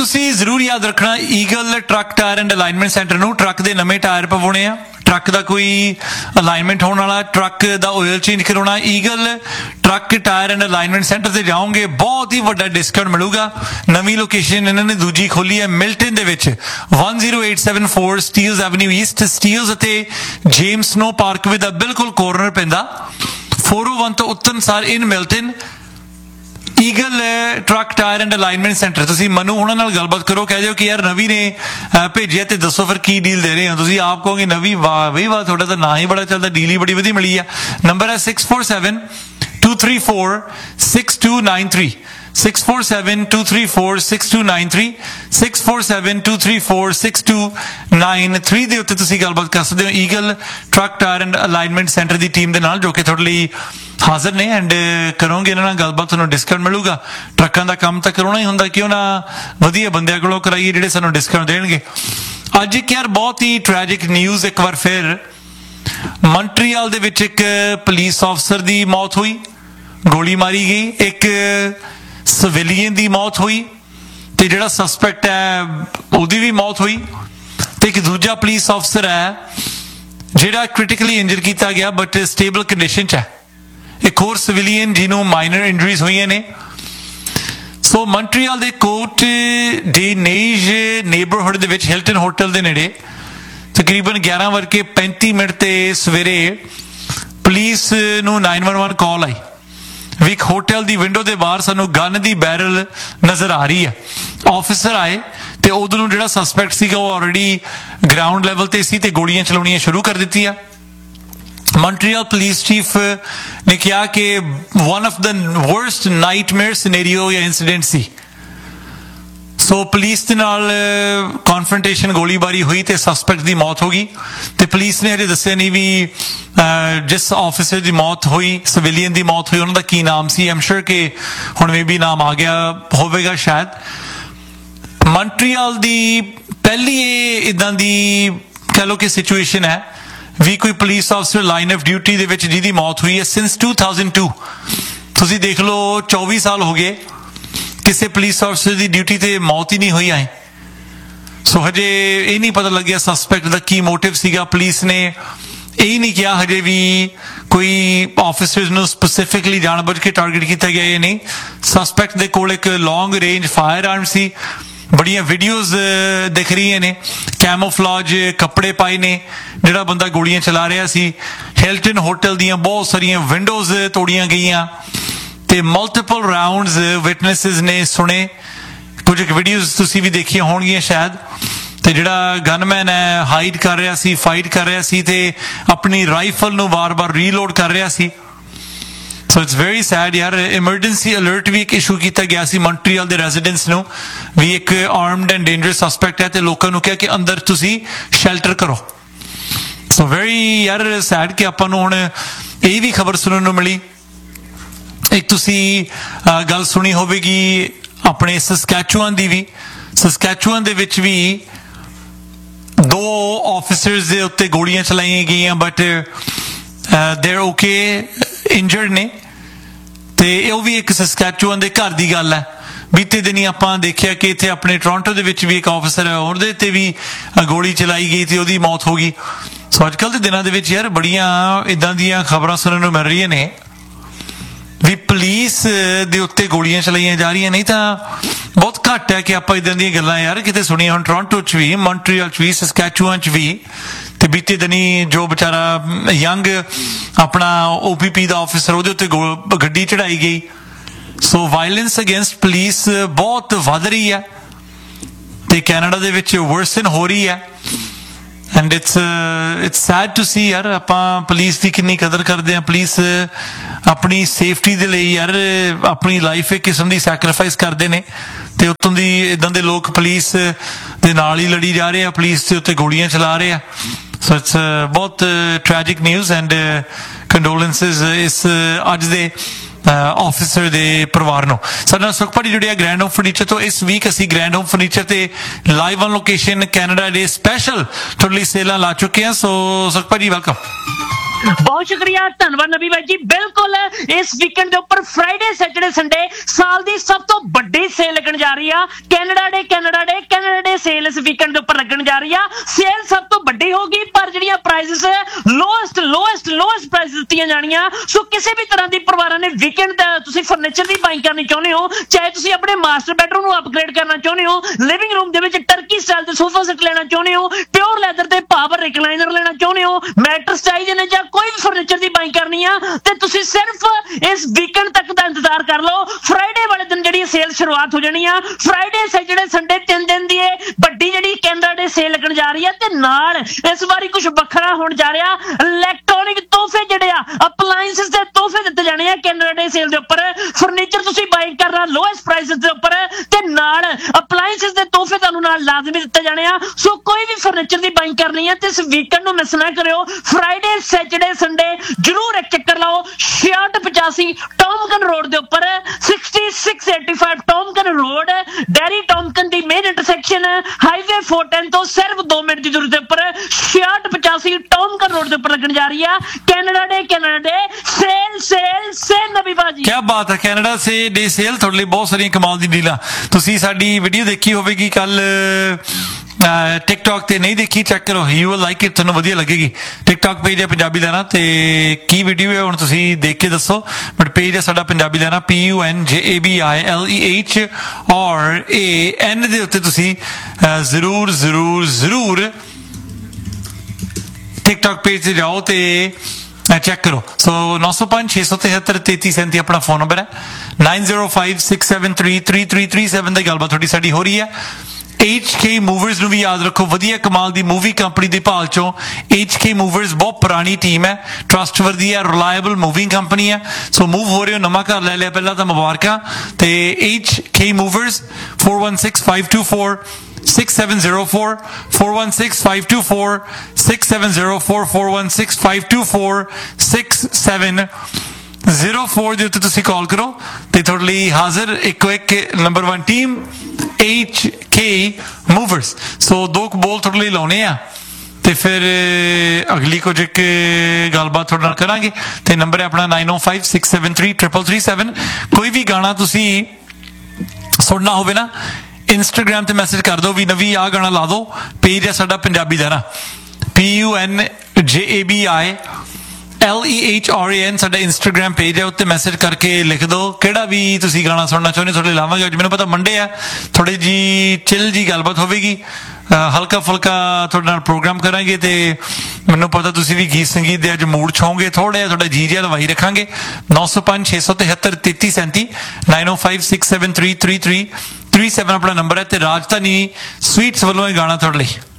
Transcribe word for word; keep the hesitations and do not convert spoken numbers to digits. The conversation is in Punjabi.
ਤੁਸੀਂ ਜ਼ਰੂਰ ਯਾਦ ਰੱਖਣਾ eagle truck tyre and alignment centre ਨੂੰ ਟਰੱਕ ਦੇ ਨਵੇਂ ਟਾਇਰ ਪਵਾਉਣੇ ਆ, ਟਰੱਕ ਦਾ ਕੋਈ ਅਲਾਈਨਮੈਂਟ ਹੋਣ ਵਾਲਾ, ਟਰੱਕ ਦਾ ਆਇਲ ਚੇਂਜ ਕਰਾਉਣਾ, eagle truck tyre and alignment centre ਤੇ ਜਾਓਗੇ ਬਹੁਤ ਹੀ ਵੱਡਾ ਡਿਸਕਾਊਂਟ ਮਿਲੂਗਾ। ਨਵੀਂ ਲੋਕੇਸ਼ਨ ਇਹਨਾਂ ਨੇ ਦੂਜੀ ਖੋਲੀ ਹੈ ਮਿਲਟਨ ਦੇ ਵਿੱਚ one zero eight seven four Steeles avenue East, Steeles ਅਤੇ ਜੇਮਸ ਸਨੋ ਪਾਰਕਵੇ ਦਾ ਬਿਲਕੁਲ ਕੋਰਨਰ ਪੈਂਦਾ four oh one ਤੋਂ ਉਤਰਨ ਸਾਰ ਇਨ Milton. Eagle truck tyre and alignment centre. ਤੁਸੀਂ ਮਨੂ ਉਹਨਾਂ ਨਾਲ ਗੱਲਬਾਤ ਕਰੋ, ਕਹਿ ਦਿਓ ਕਿ ਯਾਰ ਨਵੀਂ ਨੇ ਭੇਜਿਆ ਤੇ ਦੱਸੋ ਫਿਰ ਕੀ ਡੀਲ ਦੇ ਰਹੇ ਹੋ। ਤੁਸੀਂ ਆਪ ਕਹੋਗੇ ਨਵੀਂ ਵਾਹ ਬਈ ਵਾਹ, ਤੁਹਾਡਾ ਤਾਂ ਨਾਂ ਹੀ ਬੜਾ ਚੱਲਦਾ, ਡੀਲ ਹੀ ਬੜੀ ਵਧੀਆ ਮਿਲੀ ਆ। ਨੰਬਰ ਹੈ six four seven two three four six two nine three six four seven two three four six two nine three six four seven two three four six two nine three ਦੇ ਉੱਤੇ ਤੁਸੀਂ ਗੱਲਬਾਤ ਕਰ ਸਕਦੇ ਹੋ eagle truck tyre and alignment centre the team ਦੇ ਨਾਲ, ਜੋ ਕਿ ਤੁਹਾਡੇ ਲਈ ਹਾਜ਼ਰ ਨੇ। ਐਂਡ ਕਰੋਗੇ ਇਹਨਾਂ ਨਾਲ ਗੱਲਬਾਤ, ਤੁਹਾਨੂੰ ਡਿਸਕਾਊਂਟ ਮਿਲੂਗਾ। ਟਰੱਕਾਂ ਦਾ ਕੰਮ ਤਾਂ ਕਰਾਉਣਾ ਹੀ ਹੁੰਦਾ, ਕਿਉਂ ਨਾ ਵਧੀਆ ਬੰਦਿਆਂ ਕੋਲੋਂ ਕਰਾਈਏ ਜਿਹੜੇ ਸਾਨੂੰ ਡਿਸਕਾਊਂਟ ਦੇਣਗੇ। ਅੱਜ ਇੱਕ ਯਾਰ ਬਹੁਤ ਹੀ ਟ੍ਰੈਜਿਕ ਨਿਊਜ਼ ਇੱਕ ਵਾਰ ਫਿਰ, ਮੌਂਟਰੀਅਲ ਦੇ ਵਿੱਚ ਇੱਕ ਪੁਲਿਸ ਅਫਸਰ ਦੀ ਮੌਤ ਹੋਈ, ਗੋਲੀ ਮਾਰੀ ਗਈ। ਇੱਕ ਸਿਵਿਲੀਅਨ ਦੀ ਮੌਤ ਹੋਈ ਤੇ ਜਿਹੜਾ ਸਸਪੈਕਟ ਹੈ ਉਹਦੀ ਵੀ ਮੌਤ ਹੋਈ। ਤੇ ਇੱਕ ਦੂਜਾ ਪੁਲਿਸ ਅਫਸਰ ਹੈ ਜਿਹੜਾ ਕ੍ਰਿਟੀਕਲੀ ਇੰਜਰ ਕੀਤਾ ਗਿਆ ਬਟ ਸਟੇਬਲ ਕੰਡੀਸ਼ਨ 'ਚ ਹੈ। ਇੱਕ ਹੋਰ ਸਿਵਿਲੀਅਨ ਜਿਹਨੂੰ ਮਾਈਨਰ ਇੰਜਰੀਜ਼ ਹੋਈਆਂ ਨੇ। ਸੋ ਮੌਂਟਰੀਅਲ ਦੇ ਕੋਟ ਡੇ ਨੇਜ ਨੇਬਰਹੁੱਡ ਦੇ ਵਿੱਚ ਹਿਲਟਨ ਹੋਟਲ ਦੇ ਨੇੜੇ ਤਕਰੀਬਨ ਗਿਆਰਾਂ ਵੱਜ ਕੇ ਪੈਂਤੀ ਮਿੰਟ ਤੇ ਸਵੇਰੇ ਪੁਲਿਸ ਨੂੰ nine one one ਕਾਲ ਆਈ ਵੀ ਇੱਕ ਹੋਟਲ ਦੀ ਵਿੰਡੋ ਦੇ ਬਾਹਰ ਸਾਨੂੰ ਗਨ ਦੀ ਬੈਰਲ ਨਜ਼ਰ ਆ ਰਹੀ ਹੈ। ਆਫਿਸਰ ਆਏ ਤੇ ਉਦੋਂ ਨੂੰ ਜਿਹੜਾ ਸਸਪੈਕਟ ਸੀਗਾ ਉਹ ਆਲਰੇਡੀ ਗਰਾਊਂਡ ਲੈਵਲ ਤੇ ਸੀ ਤੇ ਗੋਲੀਆਂ ਚਲਾਉਣੀਆਂ ਸ਼ੁਰੂ ਕਰ ਦਿੱਤੀਆਂ। ਮੌਂਟਰੀਅਲ ਪੁਲਿਸ ਚੀਫ ਨੇ ਕਿਹਾ ਕਿ one of the worst nightmare scenario ਜਾਂ ਇਨਸੀਡੈਂਟ ਸੀ। ਸੋ ਪੁਲਿਸ ਦੇ ਨਾਲ ਕਨਫਰੰਟੇਸ਼ਨ, ਗੋਲੀਬਾਰੀ ਹੋਈ ਤੇ ਸਸਪੈਕਟ ਦੀ ਮੌਤ ਹੋ ਗਈ। ਤੇ ਪੁਲਿਸ ਨੇ ਹਜੇ ਦੱਸਿਆ ਨਹੀਂ ਵੀ ਜਿਸ ਆਫਿਸਰ ਦੀ ਮੌਤ ਹੋਈ, ਸਿਵਿਲੀਅਨ ਦੀ ਮੌਤ ਹੋਈ, ਉਹਨਾਂ ਦਾ ਕੀ ਨਾਮ ਸੀ। ਆਮ ਸ਼ੋਰ ਕਿ ਹੁਣ ਮੇ ਵੀ ਨਾਮ ਆ ਗਿਆ ਹੋਵੇਗਾ ਸ਼ਾਇਦ। ਮੌਂਟਰੀਅਲ ਦੀ ਪਹਿਲੀ ਇਹ ਇੱਦਾਂ ਦੀ ਕਹਿ ਲਓ ਕਿ ਸਿਚੁਏਸ਼ਨ ਹੈ ਵੀ ਕੋਈ ਪੁਲਿਸ ਅਫਸਰ ਲਾਈਨ ਆਫ ਡਿਊਟੀ ਦੇ ਵਿੱਚ ਜਿਹਦੀ ਮੌਤ ਹੋਈ ਹੈ ਸਿੰਸ two thousand two। ਤੁਸੀਂ ਦੇਖ ਲਓ ਚੌਵੀ ਸਾਲ ਹੋ ਗਏ ਕਿਸੇ ਪੁਲਿਸ ਅਫਸਰ ਦੀ ਡਿਊਟੀ ਤੇ ਮੌਤ ਹੀ ਨਹੀਂ ਹੋਈ ਆਏ। ਸੋ ਹਜੇ ਇਹ ਨਹੀਂ ਪਤਾ ਲੱਗਿਆ ਸਸਪੈਕਟ ਦਾ ਕੀ ਮੋਟਿਵ ਸੀਗਾ। ਪੁਲਿਸ ਨੇ ਇਹ ਨਹੀਂ ਕਿਹਾ ਹਜੇ ਵੀ ਕੋਈ ਆਫਿਸਰਸ ਨੂੰ ਸਪੈਸੀਫਿਕਲੀ ਜਾਣਬੁੱਝ ਕੇ ਟਾਰਗੇਟ ਕੀਤਾ ਗਿਆ ਇਹ ਨਹੀਂ। ਸਸਪੈਕਟ ਦੇ ਕੋਲ ਇੱਕ ਲੌਂਗ ਰੇਂਜ ਫਾਇਰ ਆਰਮ ਸੀ। ਬੜੀਆਂ ਵੀਡੀਓਜ਼ ਦਿਖ ਰਹੀਆਂ ਨੇ, ਕੈਮੋਫਲਾਜ ਕੱਪੜੇ ਪਾਏ ਨੇ ਜਿਹੜਾ ਬੰਦਾ ਗੋਲੀਆਂ ਚਲਾ ਰਿਹਾ ਸੀ। ਹਿਲਟਨ ਹੋਟਲ ਦੀਆਂ ਬਹੁਤ ਸਾਰੀਆਂ ਵਿੰਡੋਜ਼ ਤੋੜੀਆਂ ਗਈਆਂ ਤੇ ਮਲਟੀਪਲ ਰਾਉਂਡਸ ਵਿਟਨੈਸਿਸ ਨੇ ਸੁਣੇ। ਕੁਝ ਵੀਡੀਓਜ਼ ਤੁਸੀਂ ਵੀ ਦੇਖੀਆਂ ਹੋਣਗੀਆਂ ਸ਼ਾਇਦ। ਤੇ ਜਿਹੜਾ ਗਨਮੈਨ ਹੈ ਹਾਈਡ ਕਰ ਰਿਹਾ ਸੀ, ਫਾਈਟ ਕਰ ਰਿਹਾ ਸੀ ਤੇ ਆਪਣੀ ਰਾਈਫਲ ਨੂੰ ਵਾਰ-ਵਾਰ ਰੀਲੋਡ ਕਰ ਰਿਹਾ ਸੀ। ਸੋ ਇਟਸ ਵੈਰੀ ਸੈਡ ਯਾਰ। ਐਮਰਜੈਂਸੀ ਅਲਰਟ ਵੀ ਇੱਕ ਇਸ਼ੂ ਕੀਤਾ ਗਿਆ ਸੀ ਮੌਂਟਰੀਅਲ ਦੇ ਰੈਜ਼ੀਡੈਂਟਸ ਨੂੰ ਵੀ ਇੱਕ ਆਰਮਡ ਐਂਡ ਡੇਂਜਰਸ ਸਸਪੈਕਟ ਹੈ ਤੇ ਲੋਕਾਂ ਨੂੰ ਕਿਹਾ ਕਿ ਅੰਦਰ ਤੁਸੀਂ ਸ਼ੈਲਟਰ ਕਰੋ। ਸੋ ਵੈਰੀ ਯਾਰ ਸੈਡ ਕਿ ਆਪਾਂ ਨੂੰ ਹੁਣ ਇਹ ਵੀ ਖਬਰ ਸੁਣਨ ਨੂੰ ਮਿਲੀ। ਇੱਕ ਤੁਸੀਂ ਗੱਲ ਸੁਣੀ ਹੋਵੇਗੀ ਆਪਣੇ ਸਸਕੈਚੁਅਨ ਦੀ ਵੀ। ਸਸਕੈਚੁਅਨ ਦੇ ਵਿੱਚ ਵੀ ਦੋ ਆਫਿਸਰਸ ਦੇ ਉੱਤੇ ਗੋਲੀਆਂ ਚਲਾਈਆਂ ਗਈਆਂ ਬਟ ਦੇਰ ਓਕੇ, ਇੰਜਰਡ ਨੇ। ਤੇ ਉਹ ਵੀ ਇੱਕ ਸਸਕੈਚੁਅਨ ਦੇ ਘਰ ਦੀ ਗੱਲ ਹੈ। ਬੀਤੇ ਦਿਨੀ ਆਪਾਂ ਦੇਖਿਆ ਕਿ ਇੱਥੇ ਆਪਣੇ ਟੋਰਾਂਟੋ ਦੇ ਵਿੱਚ ਵੀ ਇੱਕ ਆਫਿਸਰ ਹੈ, ਉਹਦੇ ਤੇ ਵੀ ਗੋਲੀ ਚਲਾਈ ਗਈ ਤੇ ਉਹਦੀ ਮੌਤ ਹੋ ਗਈ। ਸੋ ਅੱਜ ਕੱਲ੍ਹ ਦੇ ਦਿਨਾਂ ਦੇ ਵਿੱਚ ਯਾਰ ਬੜੀਆਂ ਇੱਦਾਂ ਦੀਆਂ ਖਬਰਾਂ ਸੁਣਨ ਨੂੰ ਮਿਲ ਰਹੀਆਂ ਨੇ ਵੀ ਪੁਲਿਸ ਦੇ ਉੱਤੇ ਗੋਲੀਆਂ ਚਲਾਈਆਂ ਜਾ ਰਹੀਆਂ। ਨਹੀਂ ਤਾਂ ਬਹੁਤ ਘੱਟ ਹੈ ਕਿ ਆਪਾਂ ਇੱਦਾਂ ਦੀਆਂ ਗੱਲਾਂ ਯਾਰ ਕਿਤੇ ਸੁਣੀਆਂ। ਹੁਣ ਟੋਰਾਂਟੋ 'ਚ ਵੀ, ਮੌਂਟਰੀਅਲ 'ਚ ਵੀ, ਸਸਕੈਚੁਅਨ 'ਚ ਵੀ। ਤੇ ਬੀਤੇ ਦਿਨੀ ਜੋ ਵਿਚਾਰਾ ਯੰਗ ਆਪਣਾ ਓ ਪੀ ਪੀ ਦਾ ਆਫਿਸਰ, ਉਹਦੇ ਉੱਤੇ ਗੱਡੀ ਚੜਾਈ ਗਈ। ਸੋ ਵਾਇਲੈਂਸ ਅਗੇਂਸਟ ਪੁਲਿਸ ਬਹੁਤ ਵੱਧ ਰਹੀ ਹੈ ਤੇ ਕੈਨੇਡਾ ਦੇ ਵਿੱਚ ਵਰਸਨ ਹੋ ਰਹੀ ਹੈ। And it's it's sad to ਸੀ ਯਾਰ। ਆਪਾਂ ਪੁਲਿਸ ਦੀ ਕਿੰਨੀ ਕਦਰ ਕਰਦੇ ਹਾਂ। ਪੁਲਿਸ ਆਪਣੀ ਸੇਫਟੀ ਦੇ ਲਈ ਯਾਰ ਆਪਣੀ ਲਾਈਫ ਇੱਕ ਕਿਸਮ ਦੀ ਸੈਕਰੀਫਾਈਸ ਕਰਦੇ ਨੇ ਤੇ ਉੱਤੋਂ ਦੀ ਇੱਦਾਂ ਦੇ ਲੋਕ ਪੁਲਿਸ ਦੇ ਨਾਲ ਹੀ ਲੜੀ ਜਾ ਰਹੇ ਆ, ਪੁਲਿਸ ਦੇ ਉੱਤੇ ਗੋਲੀਆਂ ਚਲਾ ਰਹੇ ਆ। ਸੋ ਇਟਸ ਬਹੁਤ ਟ੍ਰੈਜਿਕ ਨਿਊਜ਼ ਐਂਡ ਕੰਡੋਲੈਂਸਿਸ ਇਸ ਅੱਜ ਦੇ ਆਫਿਸਰ ਦੇ ਪਰਿਵਾਰ ਨੂੰ। ਸਾਡੇ ਨਾਲ ਸੁਖਪਾਲ ਜੁੜਿਆ ਗ੍ਰੈਂਡ ਹੋਮ ਫਰਨੀਚਰ ਤੋਂ। ਇਸ ਵੀਕ ਅਸੀਂ ਗ੍ਰੈਂਡ ਹੋਮ ਫਰਨੀਚਰ ਤੇ live on location Canada day special ਤੁਹਾਡੇ ਲਈ ਸੇਲਾਂ ਲਾ ਚੁੱਕੇ ਹਾਂ। ਸੋ ਸੁਖਪਾਲ ਜੀ ਵੈਲਕਮ। बहुत शुक्रिया, धन्यवाद नबी भाई जी। बिल्कुल इस वीकेंड के उपर फ्राइडे सैटरडे संडे साल की सब तो बड़ी सेल लगन जा रही है। Canada day Canada day Canada day cell इस वीकेंड के उपर लगन जा रही है। सेल सब तो बड़ी होगी पर जिहड़ियां prices lowest lowest lowest price दित्तियां जाणियां। सो किसी भी तरह की परिवारां ने वीकेंड तुसीं फर्नीचर की बाइंग करनी चाहुंदे हो, चाहे तुसीं अपने मास्टर बेडरूम नूं अपग्रेड करना चाहुंदे हो, लिविंग रूम दे विच टर्की स्टाइल दे सोफा सेट लेना चाहुंदे हो, प्योर लैदर ते पावर रिकलाइनर लेना चाहुंदे हो, मैट्रेस चाहिए ने जां कोई भी फर्नीचर की बाइंग करनी है ते तुसीं सिर्फ इस वीकेंड तक दा इंतजार कर लो। फ्राइडे वाले दिन जिहड़ी सेल शुरुआत हो जानी है। फ्राइडे सैटरडे संडे तीन दिन दी बड़ी जिहड़ी कैनेडा डे सेल लगन जा रही है ते नाल इस बारी कुछ वखरा होण जा रहा। इलैक्ट्रॉनिक तोहफे जिहड़े आ अपलायंसेस दे तोहफे दित्ते जाने आ कैनेडा डे सेल दे उपर। फर्नीचर तुसीं बाइंग करना लोएस्ट प्राइसेस दे उपर ते नाल अपलायंसेस दे तोहफे तुहानूं नाल लाजमी दित्ते जाने आ। सो कोई भी फर्नीचर की बाइंग करनी है ते इस वीकेंड नूं मिस ना करियो। फ्राइडे सैटरडे संडे जरूर एक चक्कर लाओ। छियासठ पचासी टॉमकन रोड के उपर sixty six eighty five टॉमकन road dairy टॉमकन की main intersection highway four ten तो सिर्फ दो मिनट की दूरी के उपर छियासठ पचासी टॉमकन रोड के उपर लगन जा रही है। Canada day Canada day cell cell cell नबी बाजी क्या बात है। कैनेडा से डे सेल थोड़े लिए बहुत सारी कमाल दी डीलां। तुसीं साडी वीडियो देखी होवेगी कल टिकटॉक ते नहीं देखी चेक करो, यू विल लाइक इट, तुहानूं वधिया लगेगी। टिकटॉक पेज है पंजाबी लैना ते की वीडियो है हुण तुसीं देख के दसो, बट पेज है साडा पंजाबी लैना P U N J A B I L E H और ए एन दे उत्ते तुसीं जरूर जरूर जरूर टिकटॉक पेज से जाओ ते चेक करो। सो नौ सौ पांच छे सौ तिहत्तर तेती सैंती अपना फोन नंबर है। Nine zero five six seven three three three three seven की गलबात थोड़ी साडी हो रही है। एच के मूवर्स ਨੂੰ ਵੀ याद रखो, वधिया कमाल ਦੀ मूवी कंपनी ਦੀ ਭਾਲ ਚੋਂ एच के मूवर्स बहुत पुरानी टीम है, ट्रस्टवर्दी है, रिलायबल मूविंग कंपनी है। सो मूव हो रहे हो, नवा घर ले लिया पहला तो मुबारਕਾਂ ਤੇ एच के movers four one six five to four six seven zero four four one six five to four six seven zero four four one six five to four six seven zero four ਦੇ ਉੱਤੇ ਤੁਸੀਂ ਕਾਲ ਕਰੋ ਤੇ ਤੁਹਾਡੇ ਲਈ ਹਾਜ਼ਰ ਇੱਕੋ ਇੱਕ ਨੰਬਰ वन ਟੀਮ एच के मूवर्स। सो दो बोल ਤੁਹਾਡੇ ਲਈ ਲਾਉਣੇ ਆ ਤੇ ਫਿਰ ਅਗਲੀ ਕੁਝ ਇੱਕ ਗੱਲਬਾਤ ਤੁਹਾਡੇ ਨਾਲ ਕਰਾਂਗੇ ਤੇ ਨੰਬਰ ਹੈ ਆਪਣਾ नाइन ओ five six seven three three three seven. ਕੋਈ ਵੀ ਗਾਣਾ ਤੁਸੀਂ ਸੁਣਨਾ ਹੋਵੇ ਨਾ ਇੰਸਟਾਗ੍ਰਾਮ ਤੇ ਮੈਸੇਜ ਕਰ ਦਿਓ ਵੀ ਨਵੀਂ ਆ ਗਾਣਾ ਲਾ ਦਿਓ। ਪੇਜ ਹੈ ਸਾਡਾ ਪੰਜਾਬੀ ਦਾ ਨਾ ਪੀ ਯੂ ਐਨ ਜੇ A B I L E H R A N साडा इंस्टाग्राम पेज है, उत्ते मैसेज करके लिख दो किहड़ा भी तुसीं गाना सुनना चाहुंदे हो, थोड़े लावांगे। अज मैनूं पता मंडे है, थोड़ी जी चिल जी गलबात होवेगी, हल्का फुल्का थोड़े नाल प्रोग्राम करांगे ते मैनूं पता तुसीं भी गीत संगीत दे अज मूड छोंगे, थोड़ा जिहा थोड़ा जी जिहा लवाई रखांगे। नौ सौ पांच छे सौ तिहत्तर तेती सैंती नाइन ओ five six seven three three three three seven अपना नंबर है ते राजधानी स्वीट्स वालों ये गाना थोड़े लिए